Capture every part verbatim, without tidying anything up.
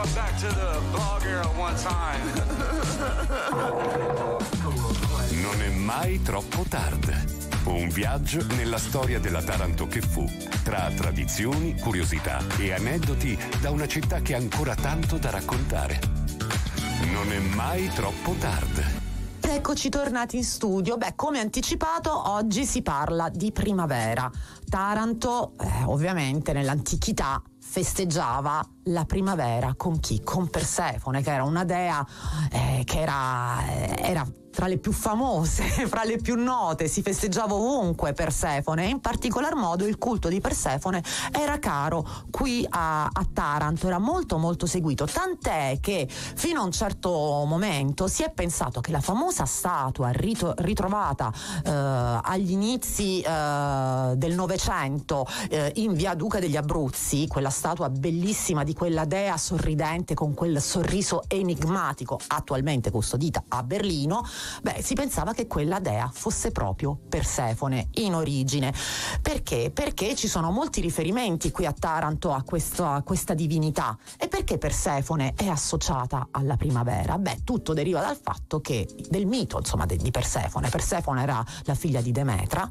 go back to the blog era one time. Non è mai troppo tardi. Un viaggio nella storia della Taranto che fu, tra tradizioni, curiosità e aneddoti da una città che ha ancora tanto da raccontare. Non è mai troppo tardi. Eccoci tornati in studio. Beh, come anticipato, oggi si parla di primavera. Taranto, eh, ovviamente, nell'antichità festeggiava la primavera con chi? Con Persefone, che era una dea eh, che era, eh, era tra le più famose, fra le più note, si festeggiava ovunque Persefone, e in particolar modo il culto di Persefone era caro qui a, a Taranto, era molto molto seguito, tant'è che fino a un certo momento si è pensato che la famosa statua rito, ritrovata eh, agli inizi eh, del Novecento eh, in via Duca degli Abruzzi, quella statua bellissima di quella dea sorridente con quel sorriso enigmatico, attualmente custodita a Berlino, beh, si pensava che quella dea fosse proprio Persefone in origine. Perché? Perché ci sono molti riferimenti qui a Taranto a, questo, a questa divinità. E perché Persefone è associata alla primavera? Beh, tutto deriva dal fatto che, del mito, insomma, de, di Persefone. Persefone era la figlia di Demetra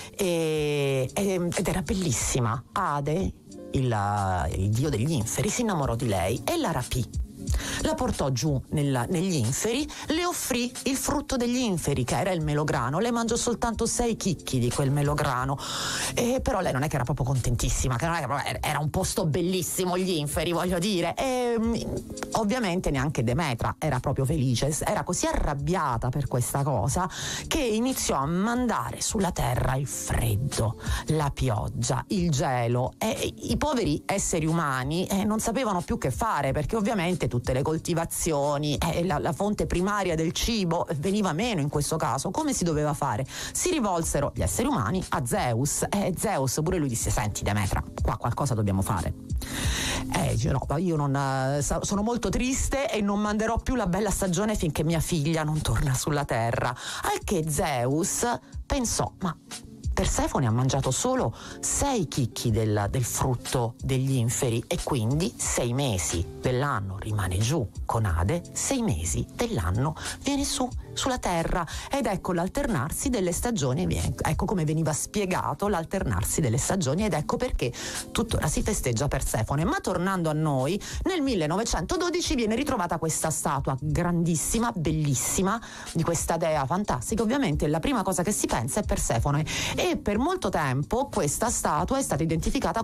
e, e, ed era bellissima. Ade, il, il dio degli inferi, si innamorò di lei e la rapì. La portò giù nella, negli inferi, le offrì il frutto degli inferi, che era il melograno. Lei mangiò soltanto sei chicchi di quel melograno, e però lei non è che era proprio contentissima, che non è che proprio, era un posto bellissimo gli inferi, voglio dire, e ovviamente neanche Demetra era proprio felice, era così arrabbiata per questa cosa che iniziò a mandare sulla terra il freddo, la pioggia, il gelo, e i poveri esseri umani eh, non sapevano più che fare, perché ovviamente tutte le coltivazioni, eh, la, la fonte primaria del cibo veniva meno in questo caso. Come si doveva fare? Si rivolsero gli esseri umani a Zeus, e Zeus pure lui disse: senti Demetra, qua qualcosa dobbiamo fare. Eh, dice, no, io non, sono molto triste e non manderò più la bella stagione finché mia figlia non torna sulla terra. Al che Zeus pensò: ma Persefone ha mangiato solo sei chicchi del, del frutto degli inferi, e quindi sei mesi dell'anno rimane giù con Ade, sei mesi dell'anno viene su sulla terra. Ed ecco l'alternarsi delle stagioni, ecco come veniva spiegato l'alternarsi delle stagioni, ed ecco perché tuttora si festeggia Persefone. Ma tornando a noi, nel millenovecentododici viene ritrovata questa statua grandissima, bellissima, di questa dea fantastica. Ovviamente la prima cosa che si pensa è Persefone, e per molto tempo questa statua è stata identificata